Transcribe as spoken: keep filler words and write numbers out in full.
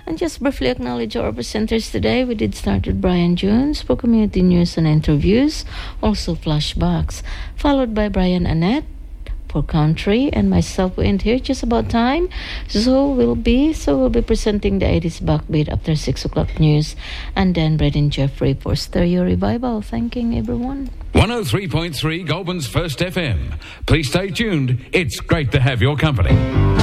And just briefly acknowledge our presenters today. We did start with Brian Jones for community news and interviews, also flashbacks, followed by Brian Annette for country, and myself will end here just about time. So we'll be so we'll be presenting the eighties backbeat after six o'clock news, and then Brad and Jeffrey for Stereo Revival. Thanking everyone. one oh three point three Goulburn's First F M. Please stay tuned. It's great to have your company.